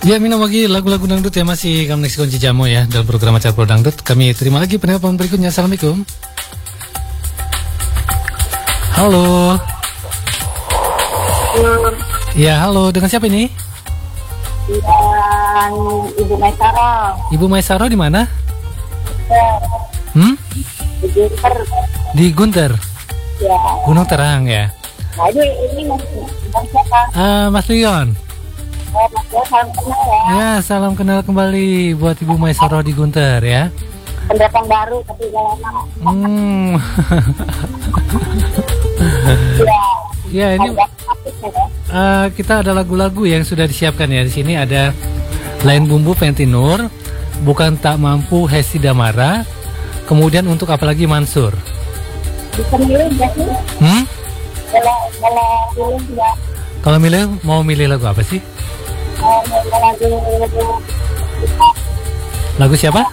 Ya, minum lagi lagu-lagu dangdut ya, masih kami kunci jamu ya dalam program Acara Pro Dangdut. Kami terima lagi penelpon berikutnya. Assalamualaikum. Halo. Ya, halo. Dengan siapa ini? Dan Ibu Maisaro. Ibu Maisaro di mana? Di Gunter. Di Gunter. Ya. Gunung Terang ya. Nah, ini Mas siapa? Mas Leon. Mas Leon, salam kenal ya. Ya, salam kenal kembali buat Ibu Maisaro di Gunter ya. Pendatang baru tapi udah lama. Ya, ini kita ada lagu-lagu yang sudah disiapkan ya. Di sini ada Lain Bumbu Pentinur, Bukan Tak Mampu Hesti Damara, kemudian untuk apa lagi Mansur. Bisa milih nggak sih? Kalau pilih nggak? Kalau milih, mau milih lagu apa sih? Lagu siapa?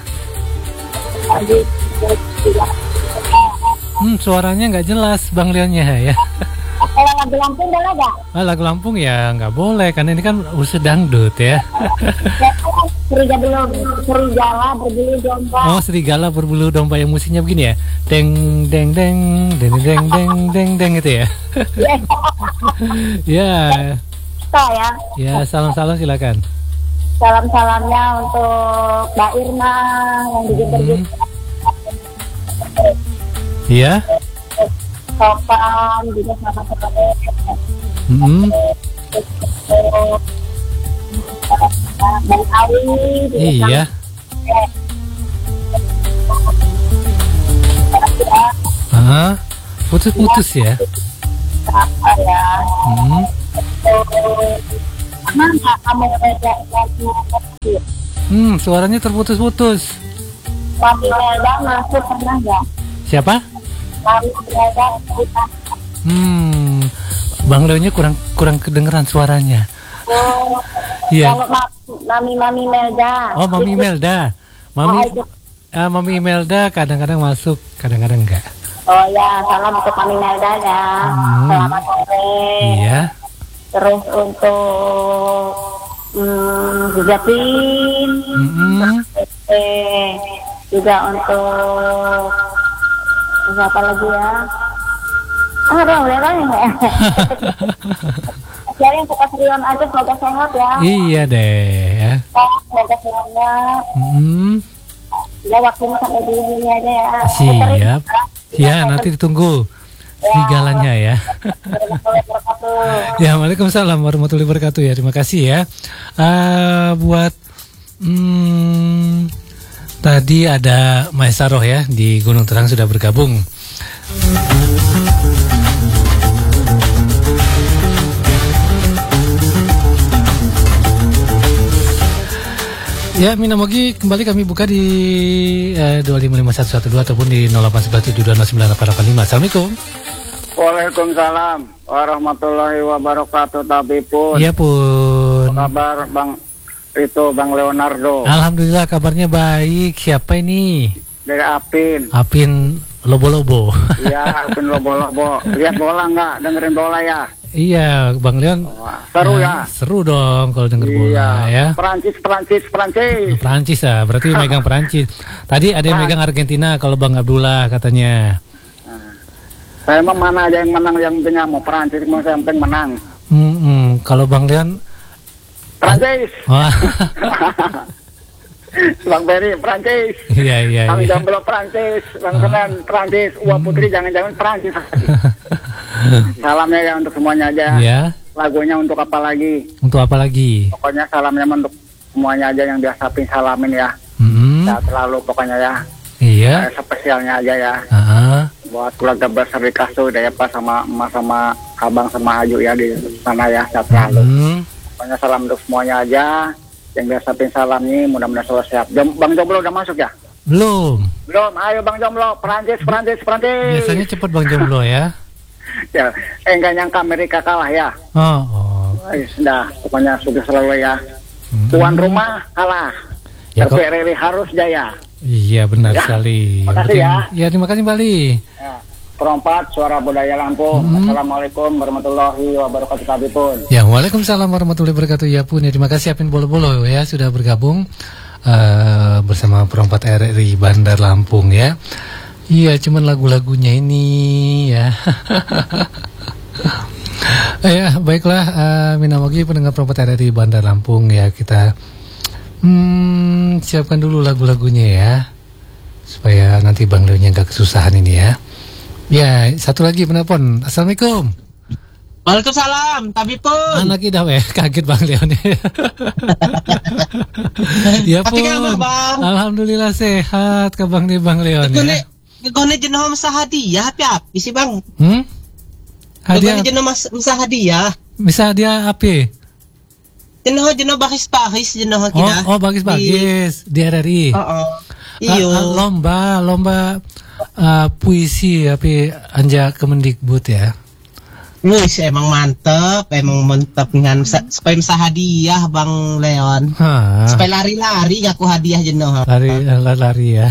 Suaranya nggak jelas Bang Leonnya ya. Kalau lagu Lampung boleh nggak? Lagu Lampung ya nggak boleh karena ini kan urusan dangdut ya. Serigala berbulu domba. Oh, serigala berbulu domba yang musiknya begini ya. Deng deng deng deng deng deng deng deng gitu ya. Ya. Ya. Ya, salam-salam silakan. Salam-salamnya untuk Mbak Irma yang di Gunter. Iya. Sopan juga sama-sama. Dan Awi. Iya. Putus-putus ya. Ya. Mana kamu Suaranya terputus-putus. Mami Melda masuk pernah nggak? Siapa? Mami Melda kita. Bang Leonnya kurang kedengeran suaranya. Iya. Kalau Mami Melda. Oh, Mami Melda. Mami Melda kadang-kadang masuk, kadang-kadang enggak. Oh ya, salam untuk Mami Melda ya. Selamat sore. Iya. Terus untuk Jujapin. Juga untuk apa lagi ya? Udah ya. Jadi yang suka serius aja, semoga sehat ya. Iya deh ya. Semoga sehat. Ya, waktunya sampai di sini aja ya. Siap. Ya, nanti ditunggu serigalanya ya. Ya, waalaikumsalam warahmatullahi wabarakatuh ya. Terima kasih ya. Buat tadi ada Maesaroh ya di Gunung Terang sudah bergabung. Ya, Minamogi kembali kami buka di 255112 ataupun di 081172098885. Assalamualaikum. Waalaikumsalam warahmatullahi wabarakatuh. Tapi pun. Iya pun. Apa kabar Bang Leonardo? Alhamdulillah kabarnya baik. Siapa ini? Dari Apin. Apin Lobo-Lobo. Iya, Apin Lobo-Lobo. Lihat bola nggak? Dengerin bola ya? Iya, Bang Leon. Seru ya? Seru dong kalau denger bola ya. Perancis ya, berarti megang Perancis. Tadi ada yang megang Argentina kalau Bang Abdullah katanya. Saya mau mana aja yang menang, yang penting mau Perancis, mau saya yang penting menang. Kalau Bang Leon Perancis. Bang Ferry Perancis. Iya. Bang Jomblo Perancis, Bang Senan Perancis, Uwa Putri jangan-jangan Perancis. Salamnya ya untuk semuanya aja. Iya. Lagunya untuk apa lagi? Untuk apa lagi? Pokoknya salamnya untuk semuanya aja yang biasa salamin ya. Sehat selalu pokoknya ya. Iya. Spesialnya aja ya. Buat keluarga besar di Kasu, daya Pak sama emak sama abang sama Aju ya di sana ya. Sehat selalu. Pokoknya salam untuk semuanya aja. Yang biasa salam nih mudah-mudahan selalu sehat. Bang Jomblo udah masuk ya? Belum. Ayo Bang Jomblo, Perancis. Biasanya cepet Bang Jomblo ya. Ya, enggak nyangka Amerika kalah ya. Sudah, pokoknya sudah selalu ya. Tuan rumah kalah. Ya, tapi RRI harus jaya. Iya benar sekali. Makasih ya. Ya terima kasih Bali. Perompat Suara Budaya Lampung. Assalamualaikum warahmatullahi wabarakatuh. Tabipun. Ya, waalaikumsalam warahmatullahi wabarakatuh. Ya pun ya, terima kasih Apin Bolo-Bolo ya sudah bergabung bersama Perompat RRI Bandar Lampung ya. Iya, cuman lagu-lagunya ini ya. Ya, baiklah Minamogi pendengar Perompat RRI Bandar Lampung ya, kita siapkan dulu lagu-lagunya ya, supaya nanti Bang Leonnya gak kesusahan ini ya. Ya, satu lagi penelpon. Assalamualaikum. Waalaikumsalam, Tabipun. Anak idah kaget Bang Leon. Ya pun. Bang. Alhamdulillah sehat ke Bang Leon ya. Gone jenah masa hadiah api sih Bang? Hadiah. Gone jenah masa hadiah. Misa hadiah api? Jenah bagis jenah kita. Oh bagis di RRI. Iyo. Lomba puisi tapi anja Kemendikbud ya. Wih, emang mantep dengan supaya bisa hadiah Bang Leon. Supaya lari-lari aku hadiah jenah. Lari ya.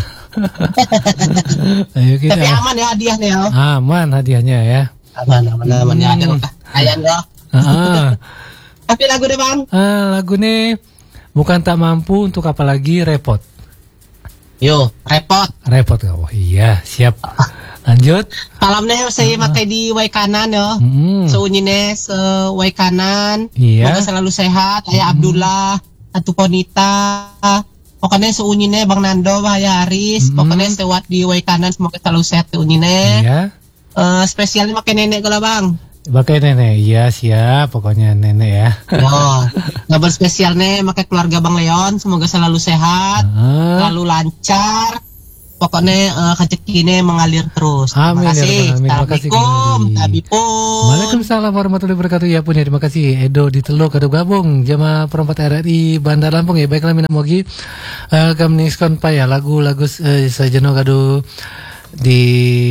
Ayo kita. Tapi aman ya hadiahnya ya. Aman hadiahnya ya. Aman ya ada ayam ya. Tapi lagu deh Bang. Lagu nih bukan tak mampu untuk apa lagi repot. Yo, repot. Oh iya, siap. Lanjut. Malamnya saya pakai di way kanan ya. Seunyine way kanan. Iya. Semoga selalu sehat. Ayah Abdullah, Atu Ponita. Pokoknya seunyine Bang Nando, Ayah Haris. Pokoknya sewat di way kanan semoga selalu sehat seunyine. Iya. Spesialnya pakai nenek kalau Bang. Pakai nenek, iya siap. Pokoknya nenek ya. Ngabar spesialnya pakai keluarga Bang Leon. Semoga selalu sehat, selalu lancar. Pokoknya rezekinya mengalir terus. Amin. Terima kasih. Assalamualaikum. Tabipun. Waalaikumsalam warahmatullahi wabarakatuh. Ya pun ya, terima kasih Edo di Teluk kado gabung jamaah Perompat RRI Bandar Lampung ya. Baiklah Minamogi kami ningskon pa ya lagu-lagu sajeno kado di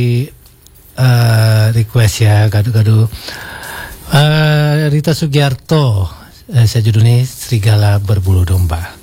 request ya kado Rita Sugiarto. Saya judulnya Serigala Berbulu Domba.